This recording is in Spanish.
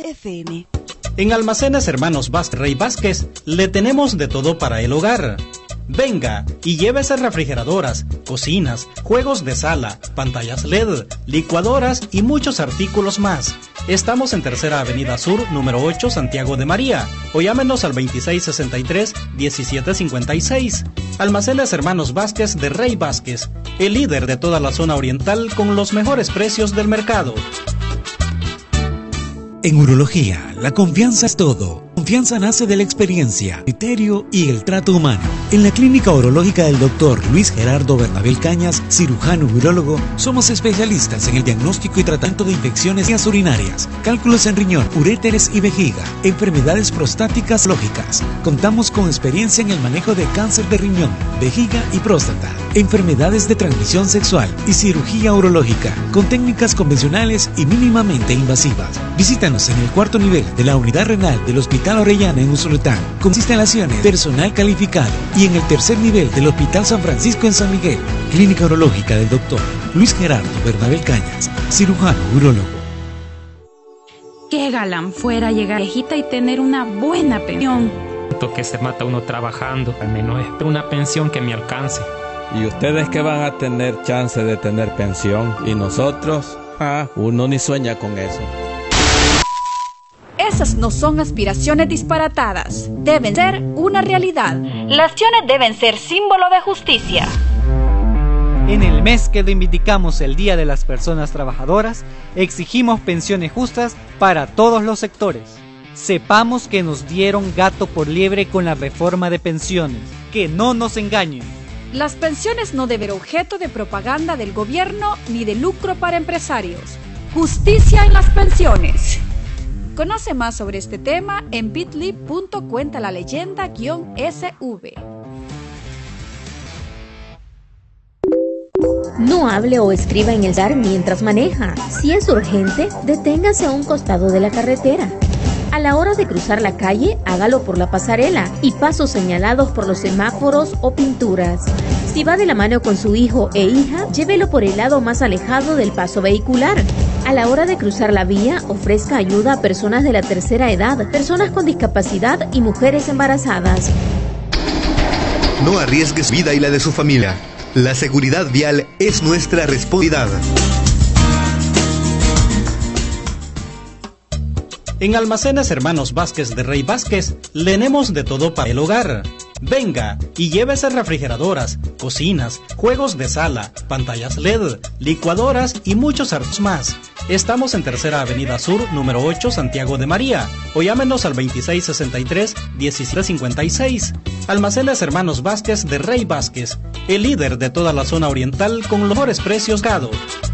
FM. En Almacenes Hermanos Rey Vázquez le tenemos de todo para el hogar. Venga y llévese refrigeradoras, cocinas, juegos de sala, pantallas LED, licuadoras y muchos artículos más. Estamos en Tercera Avenida Sur, número 8, Santiago de María, o llámenos al 2663-1756. Almacenes Hermanos Vázquez de Rey Vázquez, el líder de toda la zona oriental con los mejores precios del mercado. En urología, la confianza es todo. Confianza nace de la experiencia, criterio y el trato humano. En la clínica urológica del Dr. Luis Gerardo Bernabel Cañas, cirujano urólogo, somos especialistas en el diagnóstico y tratamiento de infecciones vías urinarias, cálculos en riñón, uréteres y vejiga, enfermedades prostáticas lógicas. Contamos con experiencia en el manejo de cáncer de riñón, vejiga y próstata, enfermedades de transmisión sexual y cirugía urológica, con técnicas convencionales y mínimamente invasivas. Visítanos en el cuarto nivel de la unidad renal del Hospital Orellana en Usulután, con instalaciones, personal calificado, y en el tercer nivel del Hospital San Francisco en San Miguel, clínica urológica del Dr. Luis Gerardo Bernabel Cañas, cirujano urólogo. Qué galán fuera llegar viejita y tener una buena pensión. Que se mata uno trabajando, al menos es una pensión que me alcance. ¿Y ustedes que van a tener chance de tener pensión? ¿Y nosotros? Uno ni sueña con eso. Esas no son aspiraciones disparatadas, deben ser una realidad. Las acciones deben ser símbolo de justicia. En el mes que reivindicamos el Día de las Personas Trabajadoras, exigimos pensiones justas para todos los sectores. Sepamos que nos dieron gato por liebre con la reforma de pensiones. Que no nos engañen. Las pensiones no deben ser objeto de propaganda del gobierno ni de lucro para empresarios. Justicia en las pensiones. Conoce más sobre este tema en bit.ly.cuentalaleyenda-sv. No hable o escriba en el celular mientras maneja. Si es urgente, deténgase a un costado de la carretera. A la hora de cruzar la calle, hágalo por la pasarela y pasos señalados por los semáforos o pinturas. Si va de la mano con su hijo e hija, llévelo por el lado más alejado del paso vehicular. A la hora de cruzar la vía, ofrezca ayuda a personas de la tercera edad, personas con discapacidad y mujeres embarazadas. No arriesgue su vida y la de su familia. La seguridad vial es nuestra responsabilidad. En Almacenes Hermanos Vázquez de Rey Vázquez le tenemos de todo para el hogar. Venga y llévese refrigeradoras, cocinas, juegos de sala, pantallas LED, licuadoras y muchos artículos más. Estamos en Tercera Avenida Sur, número 8, Santiago de María, o llámenos al 2663-1756. Almacenes Hermanos Vázquez de Rey Vázquez, el líder de toda la zona oriental con los mejores precios.